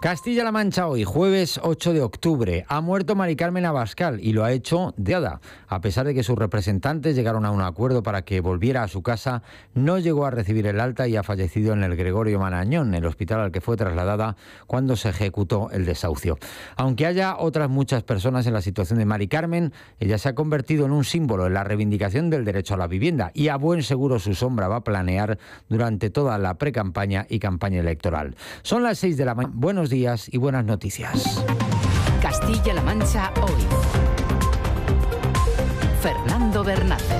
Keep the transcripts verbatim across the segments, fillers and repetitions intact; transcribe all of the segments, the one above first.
Castilla-La Mancha hoy, jueves ocho de octubre. Ha muerto Mari Carmen Abascal y lo ha hecho de Ada. A pesar de que sus representantes llegaron a un acuerdo para que volviera a su casa, no llegó a recibir el alta y ha fallecido en el Gregorio Marañón, el hospital al que fue trasladada cuando se ejecutó el desahucio. Aunque haya otras muchas personas en la situación de Mari Carmen, ella se ha convertido en un símbolo en la reivindicación del derecho a la vivienda y a buen seguro su sombra va a planear durante toda la precampaña y campaña electoral. Son las seis de la mañana. Buenos días. días y buenas noticias. Castilla-La Mancha hoy. Fernando Bernández.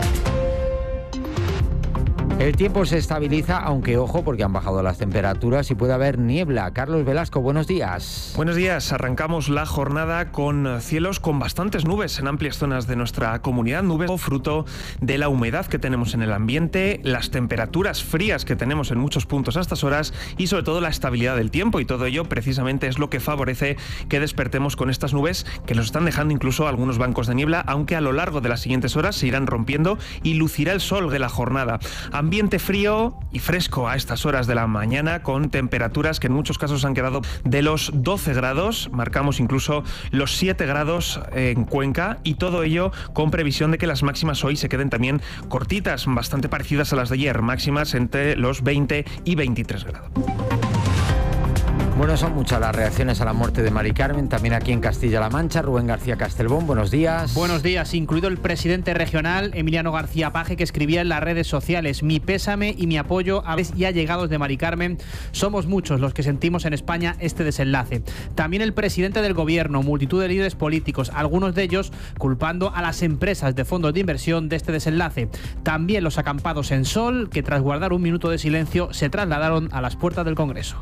El tiempo se estabiliza, aunque ojo, porque han bajado las temperaturas y puede haber niebla. Carlos Velasco, buenos días. Buenos días. Arrancamos la jornada con cielos con bastantes nubes en amplias zonas de nuestra comunidad. Nubes fruto de la humedad que tenemos en el ambiente, las temperaturas frías que tenemos en muchos puntos a estas horas y sobre todo la estabilidad del tiempo. Y todo ello precisamente es lo que favorece que despertemos con estas nubes que nos están dejando incluso algunos bancos de niebla, aunque a lo largo de las siguientes horas se irán rompiendo y lucirá el sol de la jornada. Ambiente frío y fresco a estas horas de la mañana, con temperaturas que en muchos casos han quedado de los doce grados, marcamos incluso los siete grados en Cuenca, y todo ello con previsión de que las máximas hoy se queden también cortitas, bastante parecidas a las de ayer, máximas entre los veinte y veintitrés grados. Bueno, son muchas las reacciones a la muerte de Mari Carmen, también aquí en Castilla-La Mancha. Rubén García Castelbón, buenos días. Buenos días, incluido el presidente regional, Emiliano García Paje, que escribía en las redes sociales: mi pésame y mi apoyo a y allegados de Mari Carmen. Somos muchos los que sentimos en España este desenlace. También el presidente del gobierno, multitud de líderes políticos, algunos de ellos culpando a las empresas de fondos de inversión de este desenlace. También los acampados en Sol, que tras guardar un minuto de silencio se trasladaron a las puertas del Congreso.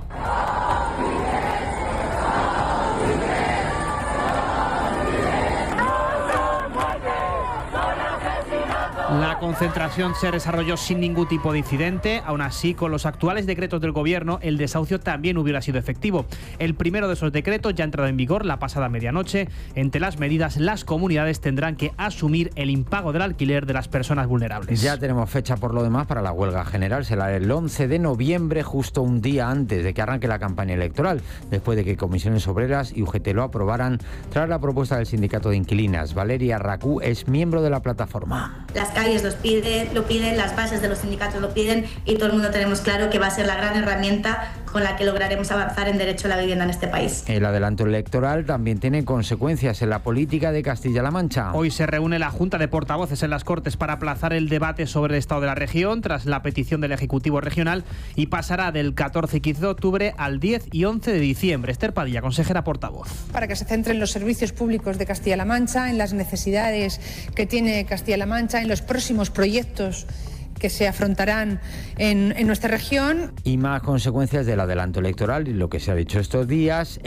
La concentración se desarrolló sin ningún tipo de incidente. Aún así, con los actuales decretos del gobierno, el desahucio también hubiera sido efectivo. El primero de esos decretos ya ha entrado en vigor la pasada medianoche. Entre las medidas, las comunidades tendrán que asumir el impago del alquiler de las personas vulnerables. Ya tenemos fecha por lo demás para la huelga general. Será el once de noviembre, justo un día antes de que arranque la campaña electoral, después de que Comisiones Obreras y U G T lo aprobaran tras la propuesta del sindicato de inquilinas. Valeria Racú es miembro de la plataforma. Las calles los pide, lo piden, las bases de los sindicatos lo piden y todo el mundo tenemos claro que va a ser la gran herramienta con la que lograremos avanzar en derecho a la vivienda en este país. El adelanto electoral también tiene consecuencias en la política de Castilla-La Mancha. Hoy se reúne la Junta de Portavoces en las Cortes para aplazar el debate sobre el estado de la región tras la petición del Ejecutivo Regional y pasará del catorce y quince de octubre al diez y once de diciembre. Esther Padilla, consejera portavoz. Para que se centren los servicios públicos de Castilla-La Mancha, en las necesidades que tiene Castilla-La Mancha, en los próximos proyectos que se afrontarán en, en nuestra región. Y más consecuencias del adelanto electoral y lo que se ha dicho estos días.